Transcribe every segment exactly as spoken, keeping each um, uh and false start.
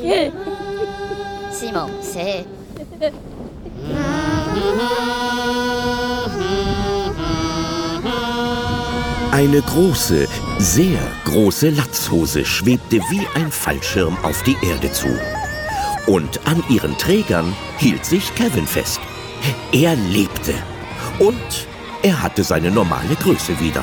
Simon, c'est... Eine große, sehr große Latzhose schwebte wie ein Fallschirm auf die Erde zu. Und an ihren Trägern hielt sich Kevin fest. Er lebte. Und er hatte seine normale Größe wieder.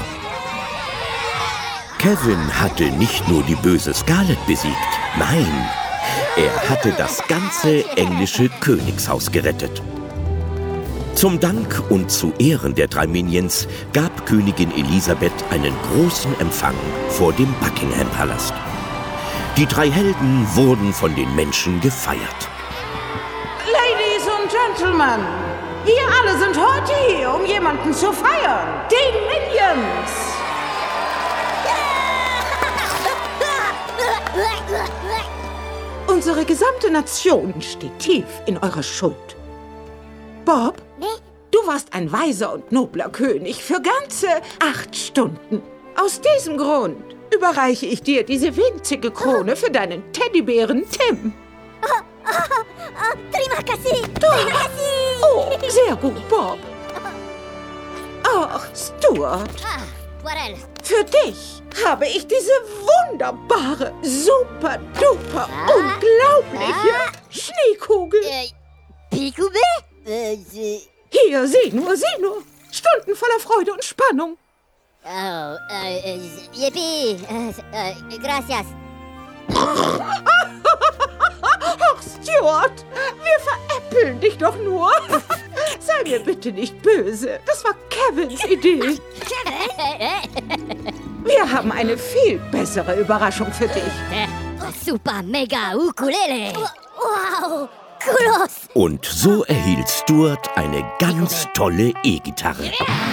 Kevin hatte nicht nur die böse Scarlett besiegt. Nein, er hatte das ganze englische Königshaus gerettet. Zum Dank und zu Ehren der drei Minions gab Königin Elisabeth einen großen Empfang vor dem Buckingham-Palast. Die drei Helden wurden von den Menschen gefeiert. Ladies und Gentlemen, wir alle sind heute hier, um jemanden zu feiern. Die Minions! Unsere gesamte Nation steht tief in eurer Schuld. Bob, du warst ein weiser und nobler König für ganze acht Stunden. Aus diesem Grund überreiche ich dir diese winzige Krone für deinen Teddybären Tim. Oh, oh, oh, terima kasih. Terima kasih. Oh, sehr gut, Bob. Ach, Stuart. Ah, Poirel. Für dich habe ich diese wunderbare, super, duper, Ah. unglaubliche Ah. Schneekugel. Äh, Pikoubé? Äh, sie- Hier, sieh nur, sieh nur. Stunden voller Freude und Spannung. Oh, äh, äh, yippie. Äh, äh, gracias. Ach, Stuart, wir veräppeln dich doch nur. Sei mir bitte nicht böse. Das war Kevins Idee. Wir haben eine viel bessere Überraschung für dich. Super mega ukulele. Wow, groß. Und so erhielt Stuart eine ganz tolle E-Gitarre.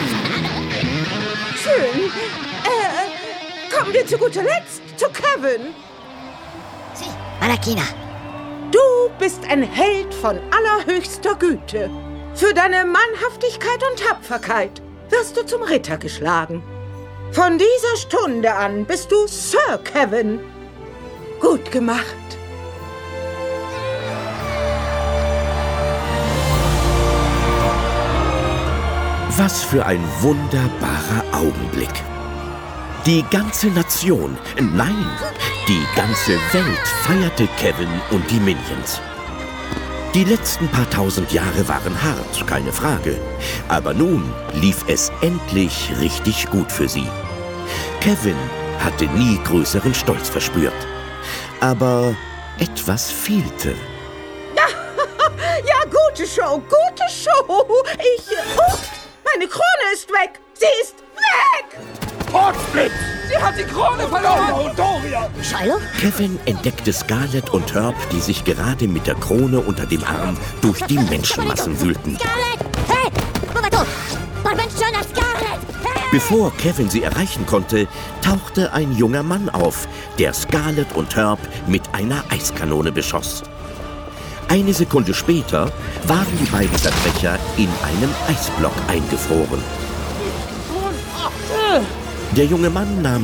Schön. Äh, kommen wir zu guter Letzt zu Kevin. Si, Anakina. Du bist ein Held von allerhöchster Güte. Für deine Mannhaftigkeit und Tapferkeit wirst du zum Ritter geschlagen. Von dieser Stunde an bist du Sir Kevin. Gut gemacht. Was für ein wunderbarer Augenblick. Die ganze Nation, nein, die ganze Welt feierte Kevin und die Minions. Die letzten paar tausend Jahre waren hart, keine Frage. Aber nun lief es endlich richtig gut für sie. Kevin hatte nie größeren Stolz verspürt. Aber etwas fehlte. Ja, gute Show, gute Show. Ich... Oh, meine Krone ist weg. Sie ist weg. Potzblitz! Sie hat die Krone verloren! Und Doria! Shiloh? Kevin entdeckte Scarlett und Herb, die sich gerade mit der Krone unter dem Arm durch die Menschenmassen wühlten. Scarlett! Hey! Movato! Parvention Scarlett! Hey! Bevor Kevin sie erreichen konnte, tauchte ein junger Mann auf, der Scarlett und Herb mit einer Eiskanone beschoss. Eine Sekunde später waren die beiden Verbrecher in einem Eisblock eingefroren. Der junge Mann nahm